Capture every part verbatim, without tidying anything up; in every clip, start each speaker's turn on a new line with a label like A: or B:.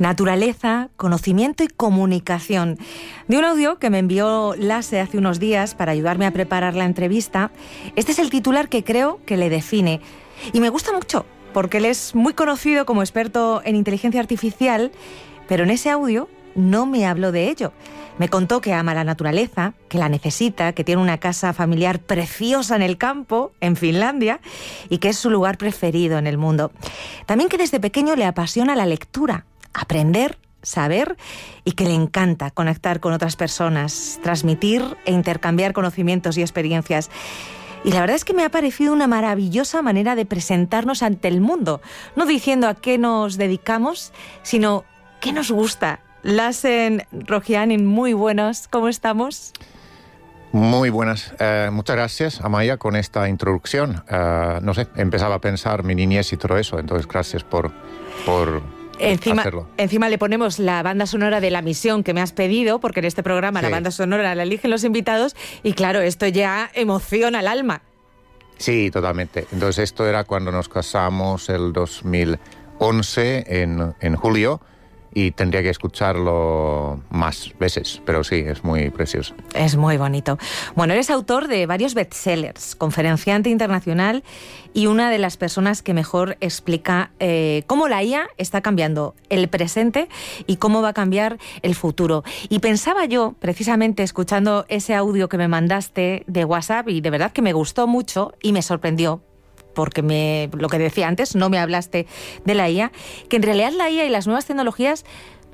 A: Naturaleza, conocimiento y comunicación. De un audio que me envió Lasse hace unos días para ayudarme a preparar la entrevista, este es el titular que creo que le define. Y me gusta mucho, porque él es muy conocido como experto en inteligencia artificial, pero en ese audio no me habló de ello. Me contó que ama la naturaleza, que la necesita, que tiene una casa familiar preciosa en el campo, en Finlandia, y que es su lugar preferido en el mundo. También que desde pequeño le apasiona la lectura, aprender, saber, y que le encanta conectar con otras personas, transmitir e intercambiar conocimientos y experiencias. Y la verdad es que me ha parecido una maravillosa manera de presentarnos ante el mundo, no diciendo a qué nos dedicamos, sino qué nos gusta. Lasse Rogianin, muy buenos, ¿cómo estamos?
B: Muy buenas. Eh, muchas gracias, Amaya, con esta introducción. Eh, no sé, empezaba a pensar mi niñez y todo eso, entonces gracias por, por
A: encima,
B: hacerlo.
A: Encima le ponemos la banda sonora de la misión que me has pedido, porque en este programa sí, la banda sonora la eligen los invitados, y claro, esto ya emociona al alma.
B: Sí, totalmente. Entonces esto era cuando nos casamos el dos mil once, en, en julio, y tendría que escucharlo más veces, pero sí, es muy precioso.
A: Es muy bonito. Bueno, eres autor de varios bestsellers, conferenciante internacional y una de las personas que mejor explica eh, cómo la I A está cambiando el presente y cómo va a cambiar el futuro. Y pensaba yo, precisamente escuchando ese audio que me mandaste de WhatsApp, y de verdad que me gustó mucho y me sorprendió, porque me, lo que decía antes, no me hablaste de la I A, que en realidad la I A y las nuevas tecnologías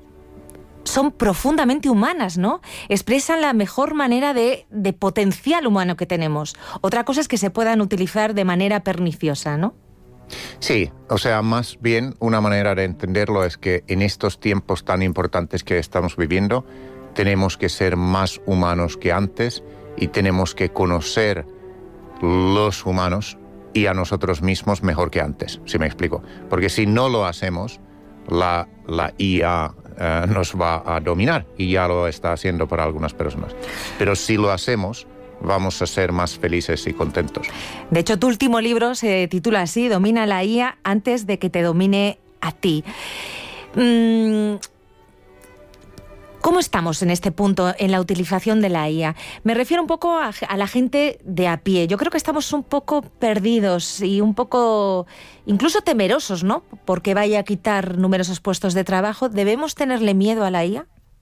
A: son profundamente humanas, ¿no? Expresan la mejor manera de, de potencial humano que tenemos. Otra cosa es que se puedan utilizar de manera perniciosa, ¿no?
B: Sí, o sea, más bien una manera de entenderlo es que en estos tiempos tan importantes que estamos viviendo, tenemos que ser más humanos que antes y tenemos que conocer los humanos y a nosotros mismos mejor que antes, si me explico. Porque si no lo hacemos, la, la I A eh, nos va a dominar, y ya lo está haciendo para algunas personas. Pero si lo hacemos, vamos a ser más felices y contentos.
A: De hecho, tu último libro se titula así: Domina la I A antes de que te domine a ti. Mm. ¿Cómo estamos en este punto en la utilización de la I A? Me refiero un poco a, a la gente de a pie. Yo creo que estamos un poco perdidos y un poco incluso temerosos, ¿no? Porque vaya a quitar numerosos puestos de trabajo. ¿Debemos tenerle miedo a la I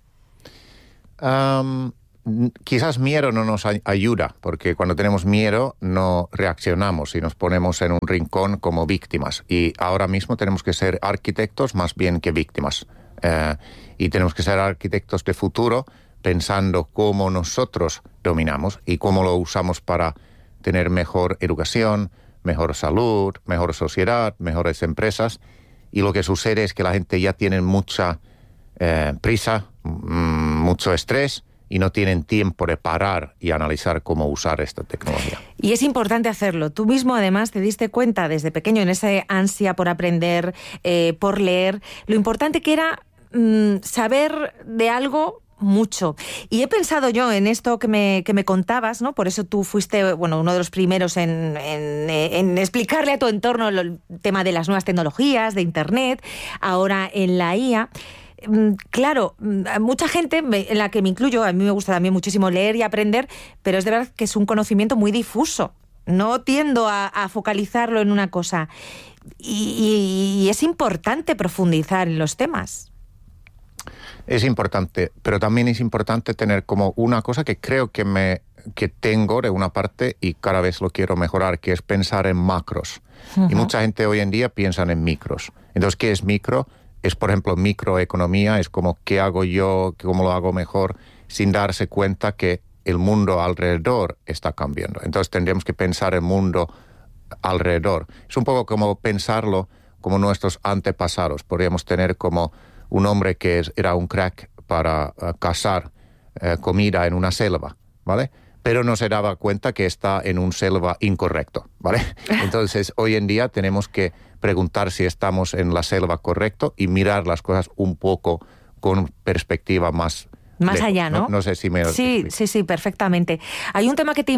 B: A? Um, quizás miedo no nos ayuda, porque cuando tenemos miedo no reaccionamos y nos ponemos en un rincón como víctimas. Y ahora mismo tenemos que ser arquitectos más bien que víctimas. Uh, y tenemos que ser arquitectos de futuro, pensando cómo nosotros dominamos y cómo lo usamos para tener mejor educación, mejor salud, mejor sociedad, mejores empresas. Y lo que sucede es que la gente ya tiene mucha eh, prisa, mmm, mucho estrés, y no tienen tiempo de parar y analizar cómo usar esta tecnología.
A: Y es importante hacerlo. Tú mismo, además, te diste cuenta desde pequeño, en esa ansia por aprender, eh, por leer, lo importante que era mmm, saber de algo mucho. Y he pensado yo en esto que me, que me contabas, ¿no? Por eso tú fuiste, bueno, uno de los primeros en, en, en explicarle a tu entorno el tema de las nuevas tecnologías, de Internet, ahora en la I A. Claro, mucha gente, en la que me incluyo, a mí me gusta también muchísimo leer y aprender, pero es de verdad que es un conocimiento muy difuso. No tiendo a, a focalizarlo en una cosa. Y, y es importante profundizar en los temas.
B: Es importante, pero también es importante tener como una cosa que creo que, me, que tengo de una parte y cada vez lo quiero mejorar, que es pensar en macros. Uh-huh. Y mucha gente hoy en día piensa en micros. Entonces, ¿qué es micro? Es, por ejemplo, microeconomía, es como qué hago yo, cómo lo hago mejor, sin darse cuenta que el mundo alrededor está cambiando. Entonces tendríamos que pensar el mundo alrededor. Es un poco como pensarlo como nuestros antepasados. Podríamos tener como un hombre que es, era un crack para uh, cazar uh, comida en una selva, ¿vale? Pero no se daba cuenta que está en un selva incorrecto, ¿vale? Entonces, hoy en día tenemos que preguntar si estamos en la selva correcto y mirar las cosas un poco con perspectiva más
A: Más lejos, allá, ¿no?
B: ¿no? No sé si me...
A: Sí, sí, sí, perfectamente. Hay un tema que te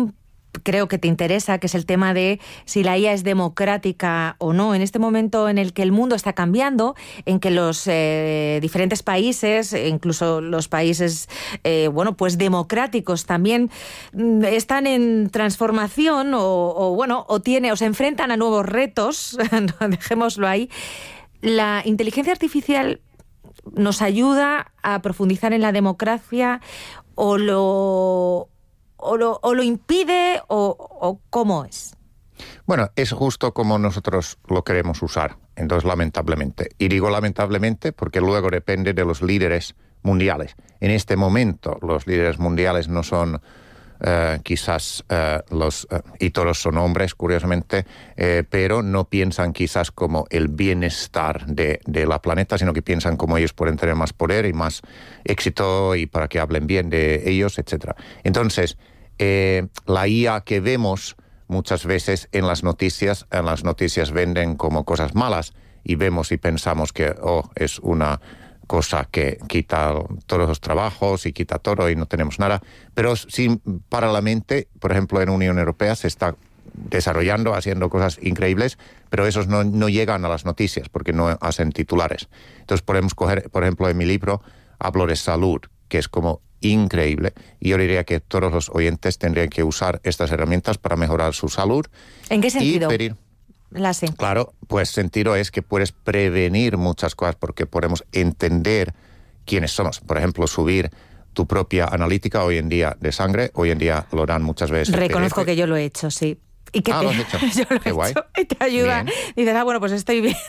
A: creo que te interesa, que es el tema de si la I A es democrática o no. En este momento en el que el mundo está cambiando, en que los eh, diferentes países, incluso los países, eh, bueno, pues democráticos también están en transformación o, o bueno, o tiene, o se enfrentan a nuevos retos, dejémoslo ahí. La inteligencia artificial nos ayuda a profundizar en la democracia o lo o lo, o lo impide o, o cómo es.
B: Bueno, es justo como nosotros lo queremos usar, entonces lamentablemente. Y digo lamentablemente porque luego depende de los líderes mundiales. En este momento los líderes mundiales no son Uh, quizás uh, los, uh, y todos son hombres, curiosamente, eh, pero no piensan quizás como el bienestar de, de la planeta, sino que piensan como ellos pueden tener más poder y más éxito y para que hablen bien de ellos, etcétera. Entonces, eh, la I A que vemos muchas veces en las noticias, en las noticias venden como cosas malas y vemos y pensamos que, oh, es una cosa que quita todos los trabajos y quita todo y no tenemos nada. Pero sí, paralelamente, por ejemplo, en Unión Europea se está desarrollando, haciendo cosas increíbles, pero esos no, no llegan a las noticias porque no hacen titulares. Entonces podemos coger, por ejemplo, en mi libro hablo de salud, que es como increíble. Y yo diría que todos los oyentes tendrían que usar estas herramientas para mejorar su salud.
A: ¿En qué sentido?
B: Y pedir,
A: La sé.
B: Claro, pues sentido es que puedes prevenir muchas cosas porque podemos entender quiénes somos. Por ejemplo, subir tu propia analítica hoy en día de sangre, hoy en día lo dan muchas veces.
A: Reconozco que yo lo he hecho, sí. ¿Y qué
B: ah,
A: te...
B: lo has hecho?
A: Yo lo
B: Qué
A: he
B: guay.
A: hecho y te ayuda.
B: Bien.
A: Dices, ah, bueno, pues estoy bien.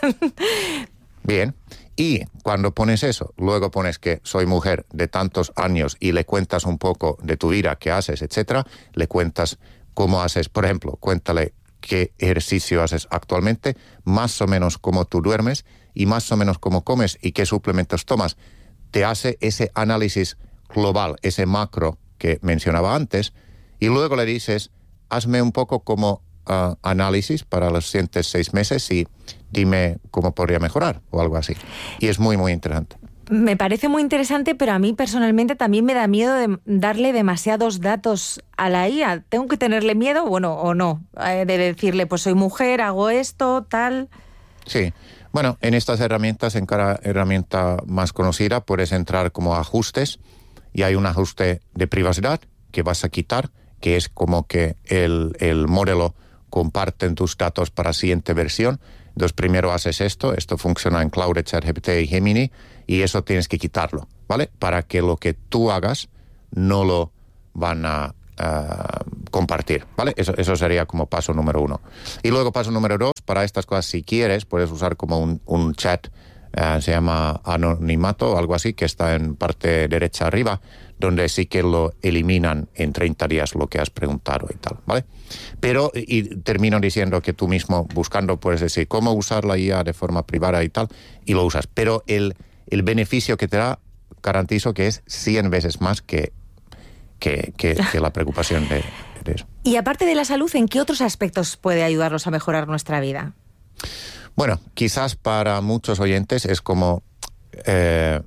B: Bien. Y cuando pones eso, luego pones que soy mujer de tantos años y le cuentas un poco de tu vida, qué haces, etcétera, le cuentas cómo haces, por ejemplo, cuéntale qué ejercicio haces actualmente, más o menos cómo tú duermes y más o menos cómo comes y qué suplementos tomas. Te hace ese análisis global, ese macro que mencionaba antes, y luego le dices, hazme un poco como uh, análisis para los siguientes seis meses y dime cómo podría mejorar o algo así. Y es muy, muy interesante.
A: Me parece muy interesante, pero a mí personalmente también me da miedo de darle demasiados datos a la I A. ¿Tengo que tenerle miedo, bueno, o no? Eh, de decirle, pues soy mujer, hago esto, tal...
B: Sí. Bueno, en estas herramientas, en cada herramienta más conocida, puedes entrar como ajustes y hay un ajuste de privacidad que vas a quitar, que es como que el, el modelo comparte tus datos para la siguiente versión. Entonces, primero haces esto, esto funciona en Claude, ChatGPT y Gemini, y eso tienes que quitarlo, ¿vale? Para que lo que tú hagas no lo van a uh, compartir, ¿vale? Eso, eso sería como paso número uno. Y luego paso número dos, para estas cosas, si quieres, puedes usar como un, un chat, uh, se llama anonimato o algo así, que está en parte derecha arriba, donde sí que lo eliminan en treinta días lo que has preguntado y tal, ¿vale? Pero, y termino diciendo que tú mismo buscando puedes decir cómo usar la I A de forma privada y tal, y lo usas. Pero el, el beneficio que te da, garantizo que es cien veces más que, que, que, que la preocupación de, de eso.
A: Y aparte de la salud, ¿en qué otros aspectos puede ayudarnos a mejorar nuestra vida?
B: Bueno, quizás para muchos oyentes es como... Eh,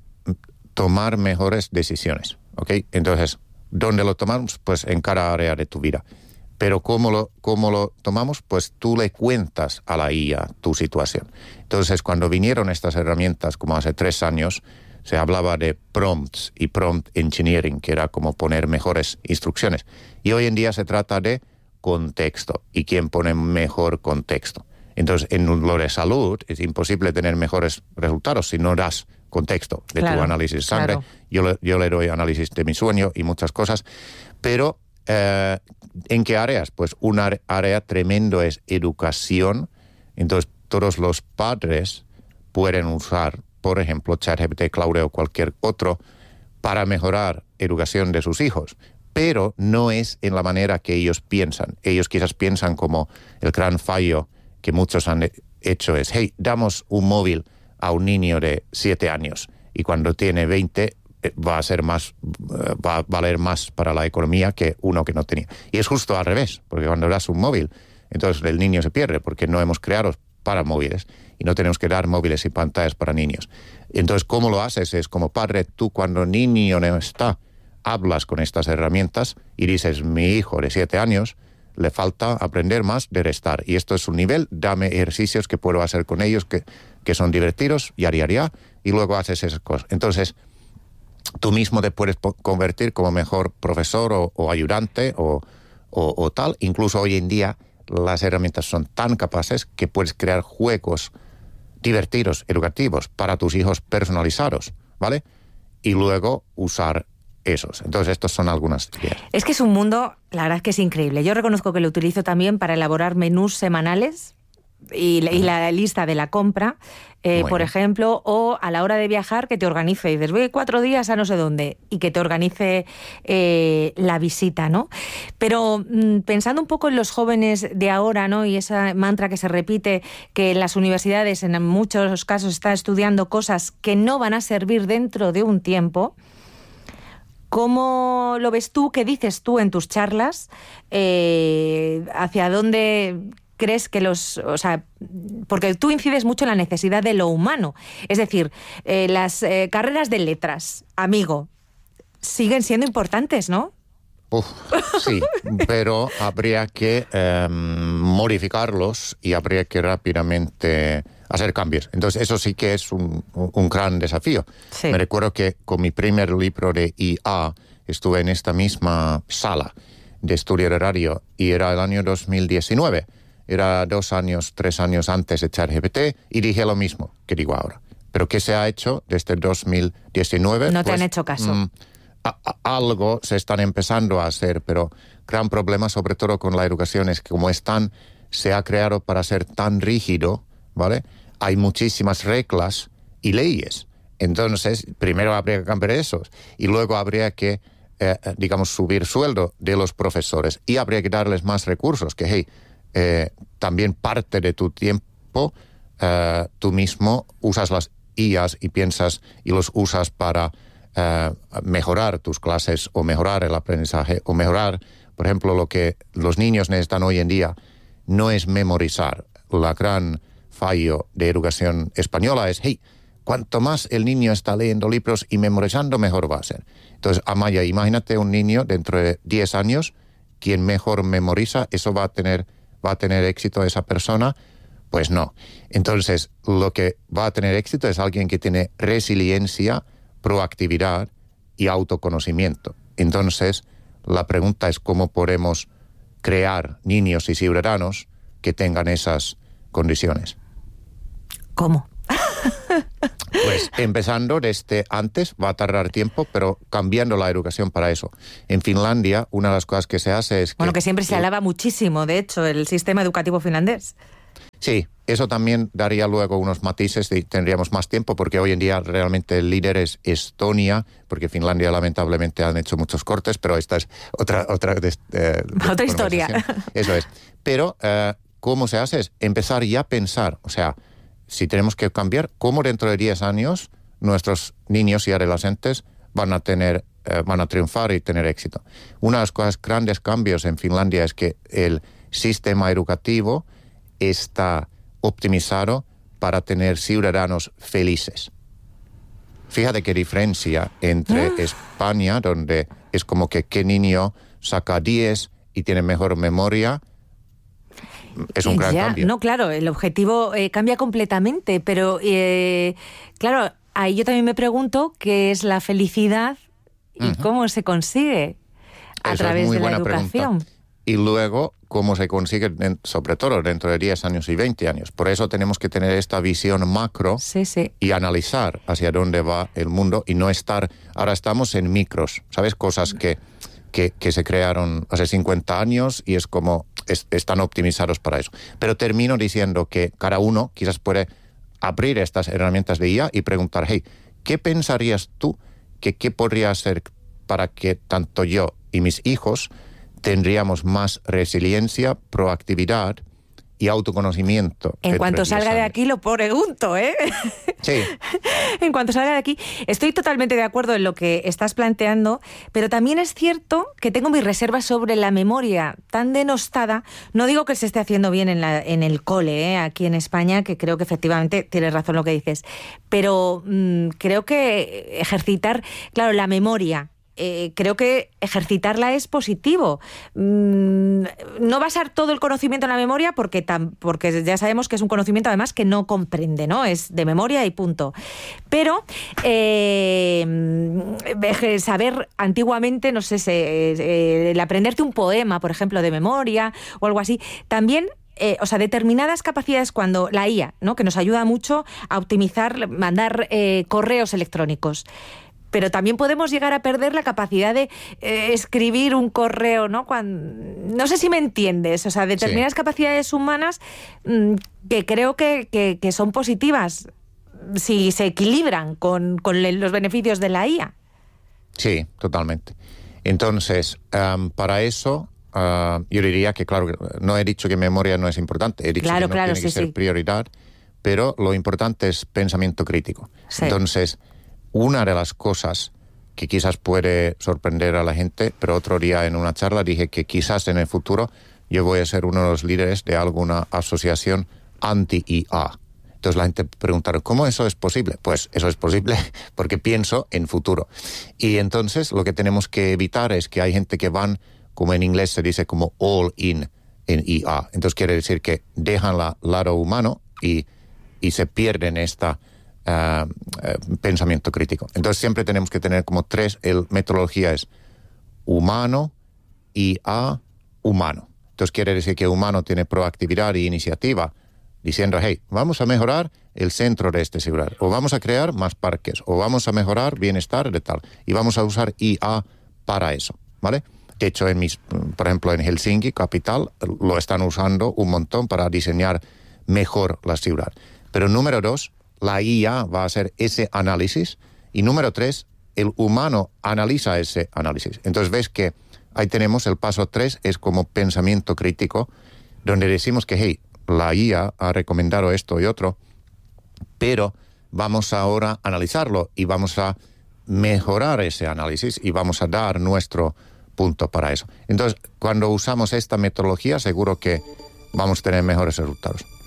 B: tomar mejores decisiones, ¿ok? Entonces, ¿dónde lo tomamos? Pues en cada área de tu vida. Pero ¿cómo lo, cómo lo tomamos? Pues tú le cuentas a la I A tu situación. Entonces, cuando vinieron estas herramientas, como hace tres años, se hablaba de prompts y prompt engineering, que era como poner mejores instrucciones. Y hoy en día se trata de contexto y quién pone mejor contexto. Entonces, en lo de salud es imposible tener mejores resultados si no das contexto de claro, tu análisis de sangre. Claro. Yo, le, yo le doy análisis de mi sueño y muchas cosas. Pero, eh, ¿en qué áreas? Pues una área tremendo es educación. Entonces, todos los padres pueden usar, por ejemplo, ChatGPT, Claude o cualquier otro para mejorar educación de sus hijos. Pero no es en la manera que ellos piensan. Ellos quizás piensan como el gran fallo que muchos han hecho es, hey, damos un móvil a un niño de siete años y cuando tiene veinte va a ser más, va a valer más para la economía que uno que no tenía. Y es justo al revés, porque cuando das un móvil, entonces el niño se pierde porque no hemos creado para móviles y no tenemos que dar móviles y pantallas para niños. Entonces, ¿cómo lo haces? Es como padre, tú cuando el niño no está, hablas con estas herramientas y dices, mi hijo de siete años le falta aprender más de restar. Y esto es un nivel, dame ejercicios que puedo hacer con ellos que, que son divertidos, ya, ya, ya, y luego haces esas cosas. Entonces, tú mismo te puedes convertir como mejor profesor o, o ayudante o, o, o tal. Incluso hoy en día las herramientas son tan capaces que puedes crear juegos divertidos, educativos, para tus hijos personalizados, ¿vale? Y luego usar esos. Entonces, estos son algunas ideas.
A: Es que es un mundo, la verdad es que es increíble. Yo reconozco que lo utilizo también para elaborar menús semanales y, y la lista de la compra, eh, por bien. ejemplo, o a la hora de viajar que te organice. Y dices, voy cuatro días a no sé dónde, y que te organice eh, la visita, ¿no? Pero mmm, pensando un poco en los jóvenes de ahora, ¿no? Y esa mantra que se repite, que en las universidades en muchos casos está estudiando cosas que no van a servir dentro de un tiempo. ¿Cómo lo ves tú? ¿Qué dices tú en tus charlas? Eh, ¿Hacia dónde crees que los... O sea, porque tú incides mucho en la necesidad de lo humano. Es decir, eh, las eh, carreras de letras, amigo, siguen siendo importantes, ¿no?
B: Uf, sí, pero habría que eh, modificarlos y habría que rápidamente hacer cambios. Entonces, eso sí que es un, un gran desafío. Sí. Me recuerdo que con mi primer libro de I A estuve en esta misma sala de estudio horario y era el año dos mil diecinueve. Era dos años, tres años antes de ChatGPT y dije lo mismo que digo ahora. Pero ¿qué se ha hecho desde dos mil diecinueve?
A: No te
B: pues,
A: han hecho caso.
B: Mmm, a, a, algo se están empezando a hacer, pero gran problema sobre todo con la educación es que como están, se ha creado para ser tan rígido, ¿vale? Hay muchísimas reglas y leyes. Entonces, primero habría que cambiar esos y luego habría que, eh, digamos, subir sueldo de los profesores y habría que darles más recursos, que, hey, eh, también parte de tu tiempo, eh, tú mismo usas las I As y piensas y los usas para eh, mejorar tus clases o mejorar el aprendizaje o mejorar, por ejemplo, lo que los niños necesitan hoy en día no es memorizar. La gran fallo de educación española es, hey, cuanto más el niño está leyendo libros y memorizando, mejor va a ser. Entonces, Amaya, imagínate un niño dentro de diez años, quien mejor memoriza, ¿eso va a tener, va a tener éxito esa persona? Pues no. Entonces, lo que va a tener éxito es alguien que tiene resiliencia, proactividad y autoconocimiento. Entonces, la pregunta es cómo podemos crear niños y ciudadanos que tengan esas condiciones.
A: ¿Cómo?
B: Pues empezando desde antes, va a tardar tiempo, pero cambiando la educación para eso. En Finlandia, una de las cosas que se hace es que...
A: Bueno, que siempre se alaba muchísimo, de hecho, el sistema educativo finlandés.
B: Sí, eso también daría luego unos matices y tendríamos más tiempo, porque hoy en día realmente el líder es Estonia, porque Finlandia lamentablemente han hecho muchos cortes, pero esta es otra... Otra, de, eh,
A: otra historia.
B: Eso es. Pero, eh, ¿cómo se hace? Es empezar ya a pensar, o sea... Si tenemos que cambiar, ¿cómo dentro de diez años nuestros niños y adolescentes van a tener, eh, van a triunfar y tener éxito? Una de los cosas, grandes cambios en Finlandia es que el sistema educativo está optimizado para tener ciudadanos felices. Fíjate qué diferencia entre ah. España, donde es como que qué niño saca diez y tiene mejor memoria. Es un gran
A: ya,
B: cambio.
A: No, claro, el objetivo eh, cambia completamente, pero eh, claro, ahí yo también me pregunto qué es la felicidad y uh-huh. cómo se consigue a
B: Eso
A: través
B: es muy
A: de la
B: buena
A: educación.
B: Pregunta. Y luego, cómo se consigue, sobre todo dentro de diez años y veinte años. Por eso tenemos que tener esta visión macro
A: sí, sí.
B: y analizar hacia dónde va el mundo y no estar... Ahora estamos en micros, ¿sabes? Cosas que, que, que se crearon hace cincuenta años y es como... Es, están optimizados para eso. Pero termino diciendo que cada uno quizás puede abrir estas herramientas de I A y preguntar, hey, ¿qué pensarías tú que qué podría hacer para que tanto yo y mis hijos tendríamos más resiliencia, proactividad y autoconocimiento?
A: En cuanto salga de aquí lo pregunto, ¿eh?
B: Sí.
A: En cuanto salga de aquí, estoy totalmente de acuerdo en lo que estás planteando, pero también es cierto que tengo mis reservas sobre la memoria tan denostada. No digo que se esté haciendo bien en, la, en el cole, ¿eh? Aquí en España, que creo que efectivamente tienes razón lo que dices, pero mmm, creo que ejercitar, claro, la memoria eh, creo que ejercitarla es positivo. Mm, no basar todo el conocimiento en la memoria porque, tam, porque ya sabemos que es un conocimiento además que no comprende, ¿no? Es de memoria y punto. Pero eh, saber antiguamente, no sé, se, eh, el aprenderte un poema, por ejemplo, de memoria o algo así, también... Eh, o sea, determinadas capacidades cuando la I A, ¿no? Que nos ayuda mucho a optimizar, mandar eh, correos electrónicos. Pero también podemos llegar a perder la capacidad de eh, escribir un correo, ¿no? Cuando, no sé si me entiendes. O sea, determinadas sí. capacidades humanas mmm, que creo que, que, que son positivas si se equilibran con, con los beneficios de la I A.
B: Sí, totalmente. Entonces, um, para eso... Uh, yo diría que, claro, no he dicho que memoria no es importante, he dicho
A: claro,
B: que no
A: claro,
B: tiene
A: sí,
B: que ser
A: sí.
B: prioridad, pero lo importante es pensamiento crítico. Sí. Entonces, una de las cosas que quizás puede sorprender a la gente, pero otro día en una charla dije que quizás en el futuro yo voy a ser uno de los líderes de alguna asociación anti-I A. Entonces la gente preguntará, ¿cómo eso es posible? Pues eso es posible porque pienso en futuro. Y entonces lo que tenemos que evitar es que hay gente que van, como en inglés se dice, como all in en I A. Entonces quiere decir que dejan el lado humano y, y se pierden este uh, uh, pensamiento crítico. Entonces siempre tenemos que tener como tres, el metodología es humano, I A, humano. Entonces quiere decir que humano tiene proactividad e iniciativa, diciendo, hey, vamos a mejorar el centro de esta ciudad, o vamos a crear más parques, o vamos a mejorar bienestar de tal, y vamos a usar I A para eso, ¿vale? De hecho, en mis, por ejemplo, en Helsinki, capital, lo están usando un montón para diseñar mejor la ciudad. Pero número dos, la I A va a hacer ese análisis. Y número tres, el humano analiza ese análisis. Entonces ves que ahí tenemos el paso tres, es como pensamiento crítico, donde decimos que, hey, la I A ha recomendado esto y otro, pero vamos ahora a analizarlo y vamos a mejorar ese análisis y vamos a dar nuestro punto para eso. Entonces, cuando usamos esta metodología, seguro que vamos a tener mejores resultados.